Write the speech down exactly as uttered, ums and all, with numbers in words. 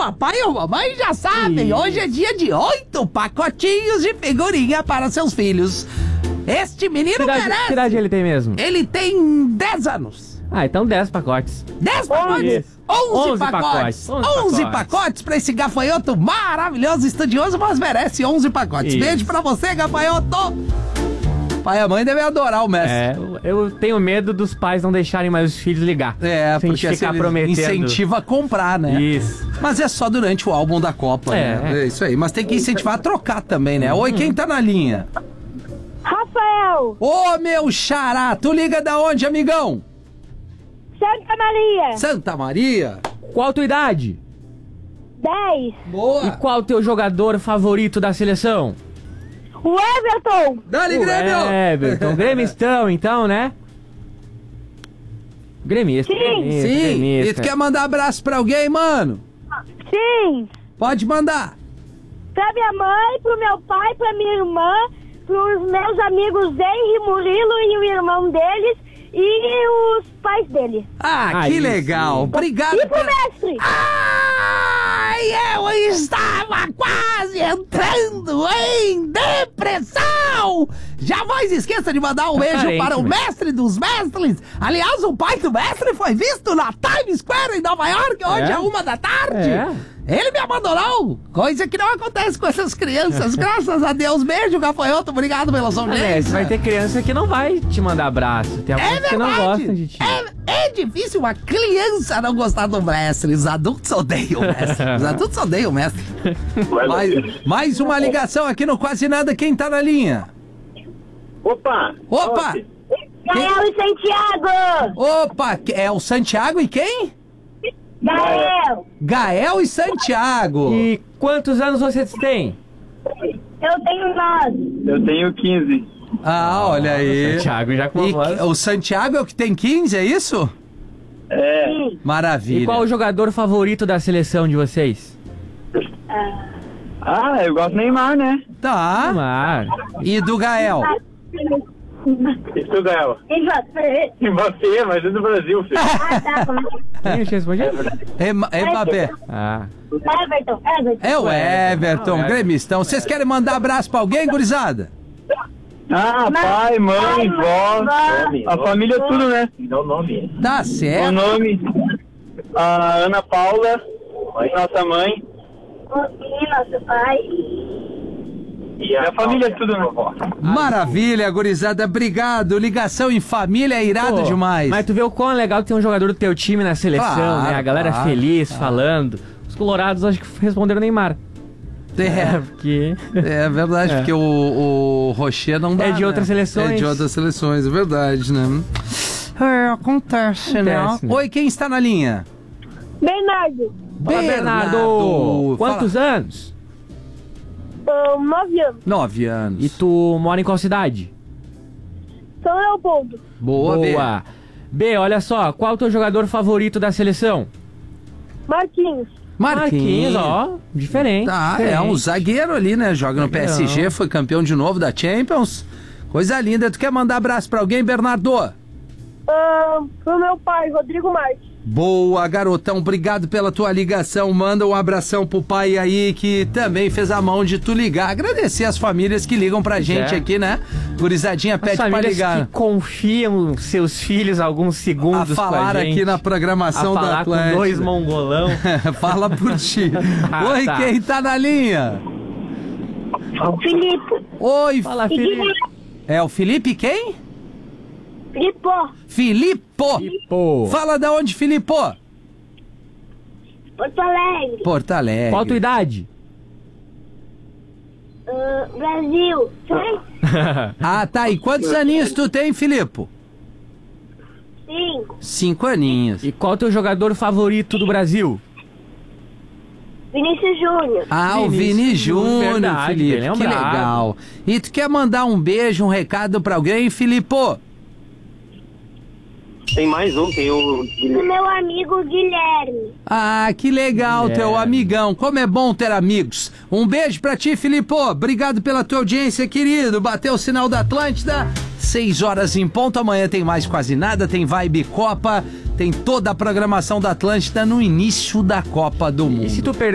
papai e a mamãe já sabem. Isso. Hoje é dia de oito pacotinhos de figurinha para seus filhos. Este menino que idade, merece. Que idade ele tem mesmo? Ele tem dez anos. Ah, então dez pacotes. dez pacotes? onze pacotes. onze pacotes pra esse gafanhoto maravilhoso, estudioso, mas merece onze pacotes. Isso. Beijo pra você, gafanhoto. Pai e a mãe devem adorar o mestre. É, eu tenho medo dos pais não deixarem mais os filhos ligar. É, sem porque ficar assim, prometendo. Incentiva a comprar, né? Isso. Mas é só durante o álbum da Copa, é. né? É isso aí. Mas tem que incentivar a trocar também, né? Hum. Oi, quem tá na linha? Rafael. Ô, meu xará, tu liga da onde, amigão? Santa Maria. Santa Maria? Qual a tua idade? dez. Boa. E qual o teu jogador favorito da seleção? O Everton. Dá-lhe, Grêmio. Everton. Gremistão, então, né? Gremista. Sim. Gremista, Sim. gremista. E tu quer mandar abraço pra alguém, mano? Sim. Pode mandar. Pra minha mãe, pro meu pai, pra minha irmã, pros meus amigos Henry, Murilo e o irmão deles e os pais dele. Ah, Ah, que isso. legal. Obrigado. E pro mestre. Ai, eu estava quase entrando em depressão. Jamais esqueça de mandar um beijo Carente, para o velho. mestre dos mestres. Aliás, o pai do mestre foi visto na Times Square em Nova York hoje É? à uma da tarde. É. Ele me abandonou, coisa que não acontece com essas crianças. Graças a Deus. Beijo, gafanhoto. Obrigado pela sua É, audiência. vai ter criança que não vai te mandar abraço. Tem alguns É que não verdade. gostam de ti. É, é difícil uma criança não gostar do mestre. Os adultos odeiam o mestre. Os adultos odeiam o mestre. mais, mais uma ligação aqui no Quase Nada. Quem tá na linha? Opa! Opa! Gael e Santiago. Opa! É o Santiago e quem? Gael. Gael e Santiago. E quantos anos vocês têm? Eu tenho nove. Eu tenho quinze. Ah, olha aí. Santiago já com E a voz. o Santiago é o que tem quinze, é isso? É. Sim. Maravilha. E qual o jogador favorito da seleção de vocês? Ah, eu gosto do Neymar, né? Tá. Neymar. E do Gael? E tu, Gael? E você? E você, mas é do Brasil, filho. Ah, tá. Quem eu te respondi? Ema- Mbappé. Ah. Everton, Everton. É o Everton, É. gremistão. Vocês querem mandar abraço pra alguém, gurizada? Ah, pai, mãe, Pai, vó, mãe, a família tudo, né? Dá o nome. Tá O certo. nome, a Ana Paula, nossa mãe, E nosso pai. e a família tudo, né? Maravilha, gurizada. Obrigado. Ligação em família é irado Pô, demais. Mas tu vê o quão é legal ter um jogador do teu time na seleção, Claro, né? A galera claro, feliz, claro. falando. Os colorados acho que responderam Neymar. É, porque... é verdade, É. porque o, o Rocher não dá, É de né? outras seleções. É de outras seleções, é verdade, né? É, acontece, né? Acontece, né? Oi, quem está na linha? Bernardo. Fala, Bernardo! Quantos anos? Um, nove anos. Nove anos. E tu mora em qual cidade? São Leopoldo. Boa, Boa. B, olha só, qual o teu jogador favorito da seleção? Marquinhos. Marquinhos. ó, diferente. Tá, é diferente. um zagueiro ali, né? Joga no P S G, foi campeão de novo da Champions. Coisa linda. Tu quer mandar abraço pra alguém, Bernardo? Um, pro meu pai, Rodrigo Marques. Boa, garotão. Obrigado pela tua ligação. Manda um abração pro pai aí que também fez a mão de tu ligar. Agradecer as famílias que ligam pra gente É. aqui, né? Gurizadinha As pede pra famílias ligar. que confiam seus filhos alguns A segundos falar com a gente, aqui na programação a da falar com Atlântida. dois mongolão. Fala por ti. Ah, Oi, tá. quem tá na linha? Filipe. Oi, Fala, Felipe. é o Felipe quem? Filipó. Filipo. Pô, Fala da onde, Filipo? Porto Alegre. Porto Alegre. qual a tua idade? Uh, Brasil. Três. Ah, tá. E quantos aninhos tu tem, Filipe? Cinco. Cinco aninhos. E qual o teu jogador favorito do Brasil? Vinícius Júnior. Ah, o Vinícius Vini Júnior, Júnior, verdade, Felipe. bem Que lembrado. legal. E tu quer mandar um beijo, um recado pra alguém, Filipe? Tem mais um, tem o... Do meu amigo Guilherme. Ah, que legal, É. teu amigão. Como é bom ter amigos. Um beijo pra ti, Filipe. Obrigado pela tua audiência, querido. Bateu o sinal da Atlântida. Seis horas em ponto. Amanhã tem mais Quase Nada. Tem Vibe Copa. Tem toda a programação da Atlântida no início da Copa do Mundo. E se tu perder